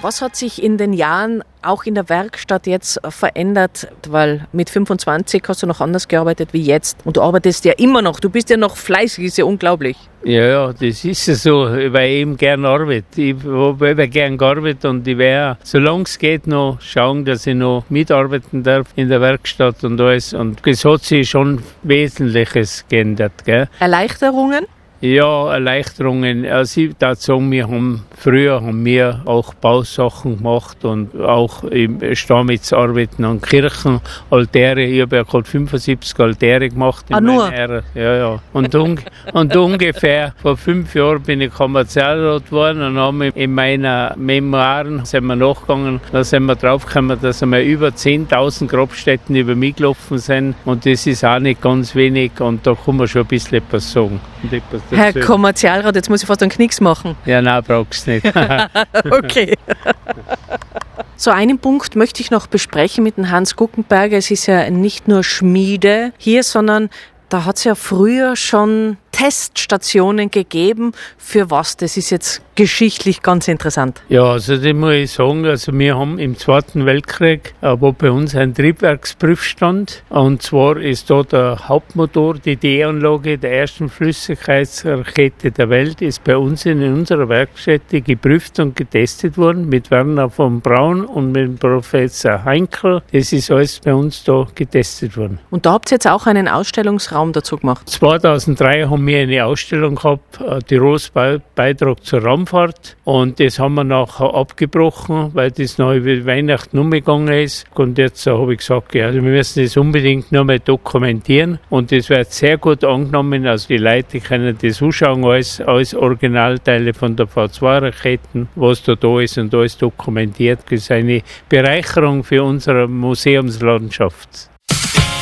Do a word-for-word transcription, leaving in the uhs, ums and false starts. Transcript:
Was hat sich in den Jahren auch in der Werkstatt jetzt verändert? Weil mit fünfundzwanzig hast du noch anders gearbeitet wie jetzt. Und du arbeitest ja immer noch. Du bist ja noch fleißig, ist ja unglaublich. Ja, ja, das ist ja so, weil ich eben gerne arbeite. Ich habe eben gerne gearbeitet und ich werde, solange es geht, noch schauen, dass ich noch mitarbeiten darf in der Werkstatt und alles. Und es hat sich schon Wesentliches geändert. Gell? Erleichterungen? Ja, Erleichterungen. Also ich würde sagen, wir haben früher haben wir auch Bausachen gemacht und auch im Stamitzarbeiten an Kirchen, Altäre. Ich habe ja gerade fünfundsiebzig Altäre gemacht. In ah, nur? Ära. Ja, ja. Und, un- und ungefähr vor fünf Jahren bin ich Kommerzialrat geworden und haben wir in meinen Memoiren sind wir nachgegangen. Da sind wir draufgekommen, dass wir über zehntausend Grabstätten über mich gelaufen sind. Und das ist auch nicht ganz wenig und da kann man schon ein bisschen etwas sagen. Und etwas Herr Kommerzialrat, jetzt muss ich fast einen Knicks machen. Ja, nein, brauchst du nicht. Okay. So einen Punkt möchte ich noch besprechen mit dem Hans Guckenberger. Es ist ja nicht nur Schmiede hier, sondern da hat es ja früher schon Teststationen gegeben. Für was? Das ist jetzt geschichtlich ganz interessant. Ja, also das muss ich sagen, also wir haben im Zweiten Weltkrieg, äh, war bei uns ein Triebwerksprüfstand und zwar ist da der Hauptmotor, die D-Anlage der ersten Flüssigkeitsrakete der Welt, ist bei uns in unserer Werkstätte geprüft und getestet worden mit Werner von Braun und mit Professor Heinkel. Das ist alles bei uns da getestet worden. Und da habt ihr jetzt auch einen Ausstellungsraum dazu gemacht? zweitausenddrei haben wir eine Ausstellung gehabt, äh, Tirols Be- Beitrag zur Raumfahrt, und das haben wir nachher abgebrochen, weil das noch über Weihnachten umgegangen ist. Und jetzt äh, habe ich gesagt, ja, wir müssen das unbedingt noch mal dokumentieren und das wird sehr gut angenommen. Also die Leute können das anschauen als, als Originalteile von der V zwei Raketen, was da da ist und alles dokumentiert. Das ist eine Bereicherung für unsere Museumslandschaft.